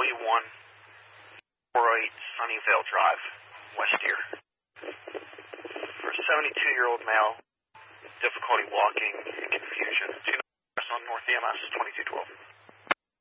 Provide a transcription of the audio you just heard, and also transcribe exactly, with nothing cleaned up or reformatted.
W one four oh eight Sunnyvale Drive, West here. For a seventy-two-year-old male, difficulty walking,